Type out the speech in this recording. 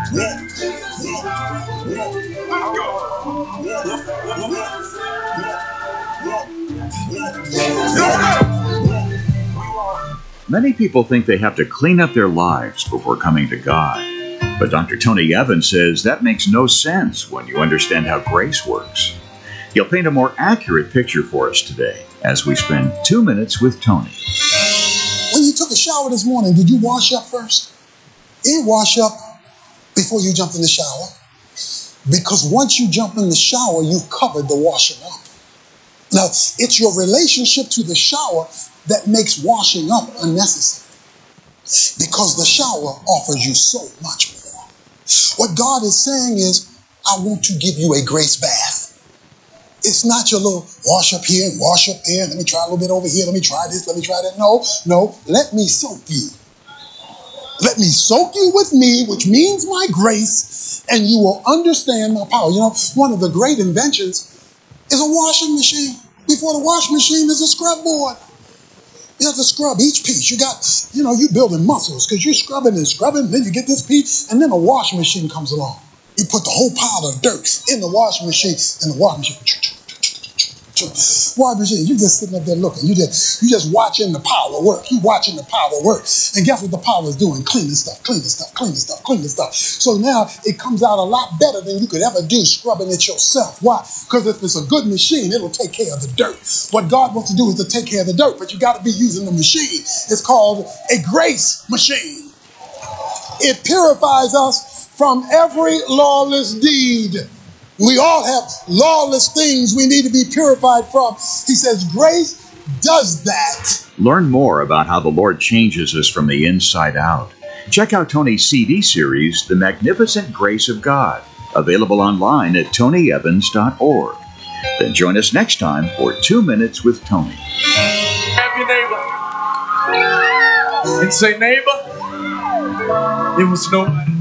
Many people think they have to clean up their lives before coming to God. But Dr. Tony Evans says that makes no sense when you understand how grace works. He'll paint a more accurate picture for us today as we spend 2 minutes with Tony. When you took a shower this morning, did you wash up first? You wash up before you jumped in the shower. Because once you jump in the shower, you've covered the washing up. Now, it's your relationship to the shower that makes washing up unnecessary. Because the shower offers you so much more. What God is saying is, I want to give you a grace bath. It's not your little wash up here and wash up there. Let me try a little bit over here. Let me try this. Let me try that. No. Let me soak you. Let me soak you with me, which means my grace, and you will understand my power. You know, one of the great inventions is a washing machine. Before the washing machine is a scrub board. You have to scrub each piece. You building muscles because you're scrubbing and scrubbing. Then you get this piece, and then a washing machine comes along. You put the whole pile of dirt in the washing machine, and the washing machine. Washing machine, you're just sitting up there looking. You just watching the power work. You watching the power work. And guess what the power is doing? Cleaning stuff. So now it comes out a lot better than you could ever do scrubbing it yourself. Why? Because if it's a good machine, it'll take care of the dirt. What God wants to do is to take care of the dirt, but you got to be using the machine. It's called a grace machine. It purifies us from every lawless deed. We all have lawless things we need to be purified from. He says grace does that. Learn more about how the Lord changes us from the inside out. Check out Tony's CD series, The Magnificent Grace of God, available online at tonyevans.org. Then join us next time for 2 Minutes with Tony. Have your neighbor and say, neighbor, it was nobody.